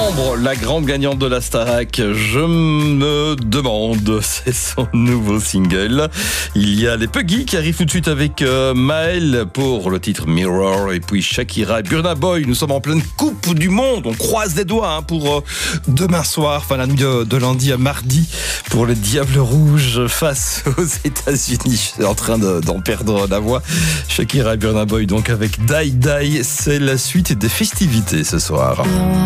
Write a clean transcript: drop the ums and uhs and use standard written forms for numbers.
Ambre, la grande gagnante de la Starac, je me demande, c'est son nouveau single. Il y a les Puggy qui arrivent tout de suite avec Maël pour le titre Mirror, et puis Shakira et Burna Boy. Nous sommes en pleine Coupe du Monde, on croise les doigts pour demain soir, enfin la nuit de lundi à mardi, pour les Diables Rouges face aux États-Unis. Je suis en train d'en perdre la voix. Shakira et Burna Boy donc avec Die Die, c'est la suite des festivités ce soir.